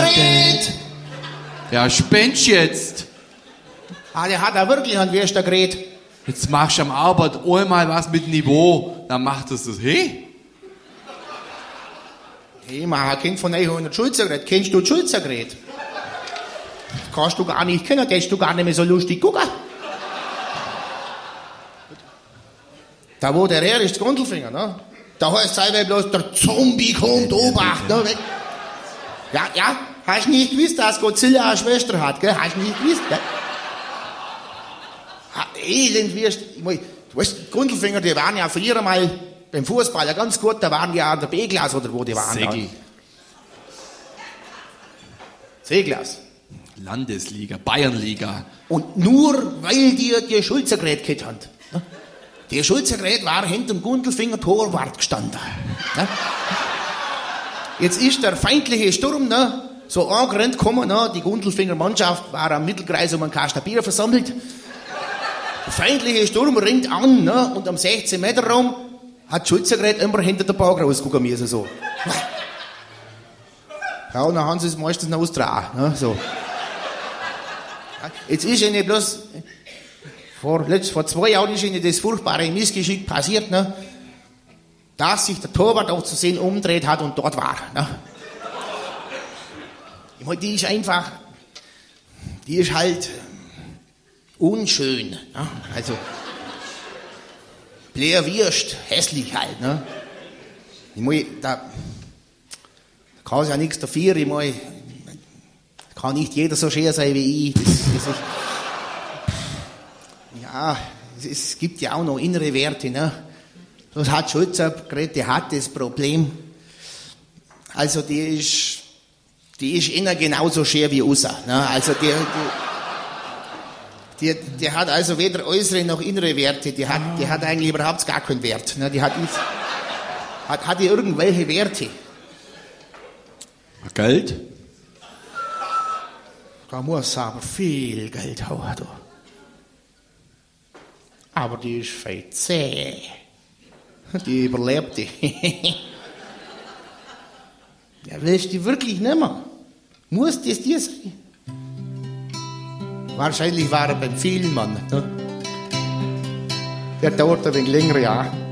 geredet. Ja, spennst jetzt. Ah, der hat da wirklich an Würster geredet. Jetzt machst du am Arbeit einmal was mit Niveau, dann macht es das. Hey? Hey, man kennt von euch ein Schulzergerät. Kennst du Schulzergerät? Kannst du gar nicht kennen, kannst du gar nicht mehr so lustig gucken. Da wo der her ist, Grundelfinger, ne? Da heißt es bloß, der Zombie kommt, Obacht, ne? Ja, hast nicht gewusst, dass Godzilla eine Schwester hat, gell? Hast nicht gewusst, gell? Elend wirst, du weißt, Grundelfinger, die waren ja früher mal beim Fußball ja ganz gut, da waren die ja an der B-Klasse oder wo die waren. Segel. C-Klasse. Landesliga, Bayernliga. Und nur weil die Schulzergerät gehabt haben. Ne? Der Schulzergerät war hinter dem Gundelfinger Torwart gestanden. Ne? Jetzt ist der feindliche Sturm so angerannt gekommen, die Gundelfinger Mannschaft war am Mittelkreis um einen Kasten Bier versammelt. Der feindliche Sturm ringt an und am 16 Meter Raum hat Schulzergerät immer hinter der Bank rausgucken müssen. So. Ja, und dann haben sie es meistens noch ausgetragen. So. Jetzt ist ihnen bloß, vor 2 Jahren ist ihnen das furchtbare Missgeschick passiert, dass sich der Torwart auch zu sehen umdreht hat und dort war. Ich meine, die ist halt unschön. Also, blärwirst, hässlich halt. Ich meine, da kann es ja nichts dafür, ich meine, kann nicht jeder so schön sein wie ich. Es gibt ja auch noch innere Werte. Das hat Schulzergerät, der hat das Problem. Also die ist innen genauso schön wie außen. Also die hat also weder äußere noch innere Werte. Die hat eigentlich überhaupt gar keinen Wert. Die hat die irgendwelche Werte. Geld? Da muss aber viel Geld haben. Aber die ist fett zäh. Die überlebt die. Ja, willst du die wirklich nicht mehr? Muss das dir sein? Wahrscheinlich war er beim Filmen. Der dauert ein wenig länger, ja.